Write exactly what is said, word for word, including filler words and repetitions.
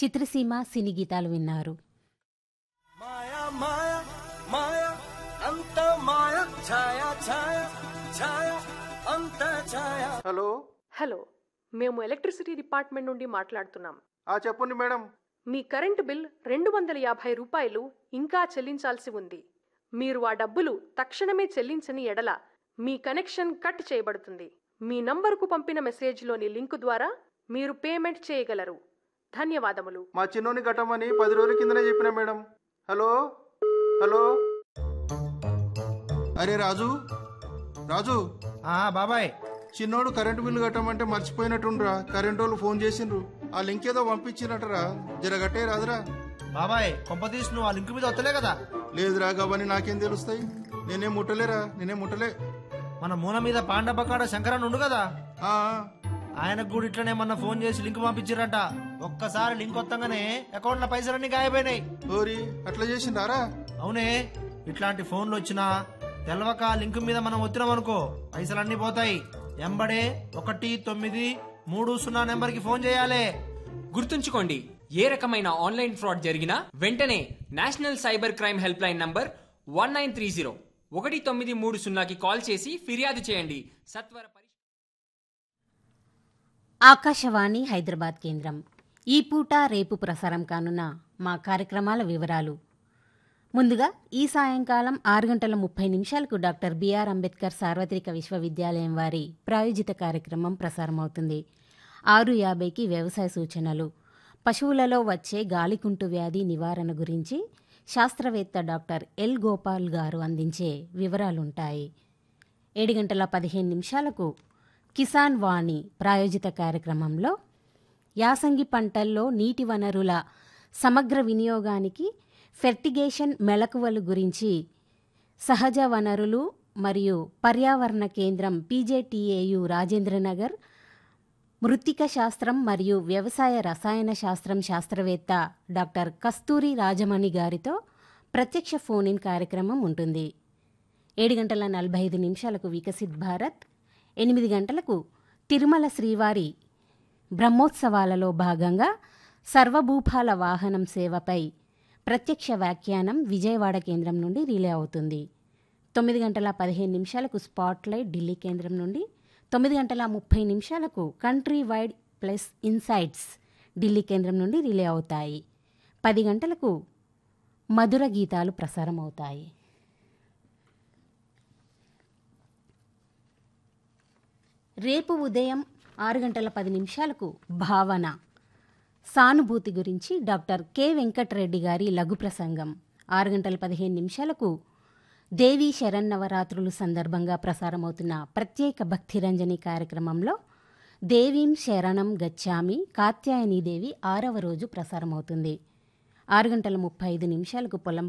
చిత్రసీమ సినీ గీతాలు విన్నారు. మాయా మాయా మాయా అంత మాయా ఛాయా ఛాయా ఛాయా అంత ఛాయా. హలో హలో, మేము ఎలక్ట్రిసిటీ డిపార్ట్మెంట్ నుండి మాట్లాడుతున్నాం. ఆ చెప్పండి మేడం. మీ కరెంటు బిల్ రెండు వందల యాభై రూపాయలు ఇంకా చెల్లించాల్సి ఉంది. మీరు ఆ డబ్బులు తక్షణమే చెల్లించని ఎడల మీ కనెక్షన్ కట్ చేయబడుతుంది. మీ నంబరుకు పంపిన మెసేజ్లోని లింకు ద్వారా మీరు పేమెంట్ చేయగలరు. ధన్యవాదములు. మా చిన్నోని కట్టమని పది రోజుల కిందనే చెప్పిన మేడం. హలో హలో అరే రాజు రాజు ఆ బాబాయ్, చిన్నోడు కరెంటు బిల్లు కట్టమంటే మర్చిపోయినట్టుండ్రా. కరెంటు వాళ్ళు ఫోన్ చేసిండ్రు. ఆ లింక్ ఏదో పంపించినట్టరా, జరగట్టే రాదురా. బాబాయ్ కొంపతీసి నువ్వు ఆ లింక్ మీద వస్తలే కదా? లేదురా, గవని నాకేం తెలుస్తాయి? నేనేం ముట్టలేరా, నేనేం ముట్టలే. మన మూల మీద పాండపకాడ శంకరన్ ఉండు కదా, ఆ ఆయనకు కూడా ఇట్లనే మొన్న ఫోన్ చేసి లింక్ పంపించారంట. ఒక్కసారి లింక్ వస్తాగానే అకౌంట్ లో పైసలన్నీ గాయపోయినాయి. ఓరి అట్లా చేసిండారా? అవునే, ఇట్లాంటి ఫోన్లు వచ్చినా తెలవక లింక్ మీద మనం వచ్చినాం అనుకో పైసలన్నీ పోతాయి. ఎంబడే ఒకటి తొమ్మిది మూడు సున్నా నెంబర్ కి ఫోన్ చేయాలి. గుర్తుంచుకోండి, ఏ రకమైన ఆన్లైన్ ఫ్రాడ్ జరిగినా వెంటనే national cyber crime help line number one nine three zero ఒకటి తొమ్మిది మూడు సున్నాకి కాల్ చేసి ఫిర్యాదు చేయండి. సత్వర ఆకాశవాణి హైదరాబాద్ కేంద్రం. ఈ పూట రేపు ప్రసారం కానున్న మా కార్యక్రమాల వివరాలు. ముందుగా ఈ సాయంకాలం ఆరు గంటల ముప్పై నిమిషాలకు డాక్టర్ బిఆర్ అంబేద్కర్ సార్వత్రిక విశ్వవిద్యాలయం వారి ప్రాయోజిత కార్యక్రమం ప్రసారమవుతుంది. ఆరు యాభైకి వ్యవసాయ సూచనలు, పశువులలో వచ్చే గాలికుంటు వ్యాధి నివారణ గురించి శాస్త్రవేత్త డాక్టర్ ఎల్ గోపాల్ గారు అందించే వివరాలుంటాయి. ఏడు గంటల పదిహేను నిమిషాలకు కిసాన్ వాణి ప్రాయోజిత కార్యక్రమంలో యాసంగి పంటల్లో నీటి వనరుల సమగ్ర వినియోగానికి ఫెర్టిగేషన్ మెళకువలు గురించి సహజ వనరులు మరియు పర్యావరణ కేంద్రం పీజేటీఏయు రాజేంద్రనగర్ మృత్తిక శాస్త్రం మరియు వ్యవసాయ రసాయన శాస్త్రం శాస్త్రవేత్త డాక్టర్ కస్తూరి రాజమణి గారితో ప్రత్యక్ష ఫోన్ ఇన్ కార్యక్రమం ఉంటుంది. ఏడు గంటల నలభై ఐదు నిమిషాలకు వికసిత్ భారత్, ఎనిమిది గంటలకు తిరుమల శ్రీవారి బ్రహ్మోత్సవాలలో భాగంగా సర్వభూపాల వాహనం సేవపై ప్రత్యక్ష వ్యాఖ్యానం విజయవాడ కేంద్రం నుండి రిలే అవుతుంది. తొమ్మిది గంటల పదిహేను నిమిషాలకు స్పాట్లైట్ ఢిల్లీ కేంద్రం నుండి, తొమ్మిది గంటల ముప్పై నిమిషాలకు country wide plus insights Delhi కేంద్రం నుండి రిలే అవుతాయి. పది గంటలకు మధుర గీతాలు ప్రసారం అవుతాయి. రేపు ఉదయం ఆరు గంటల పది నిమిషాలకు భావన సానుభూతి గురించి డాక్టర్ కె వెంకటరెడ్డి గారి లఘు ప్రసంగం. ఆరు గంటల పదిహేను నిమిషాలకు దేవీ శరన్నవరాత్రులు సందర్భంగా ప్రసారమవుతున్న ప్రత్యేక భక్తిరంజని కార్యక్రమంలో దేవీం శరణం గచ్చామి కాత్యాయనీదేవి ఆరవ రోజు ప్రసారమవుతుంది. ఆరు గంటల ముప్పై ఐదు నిమిషాలకు పొలం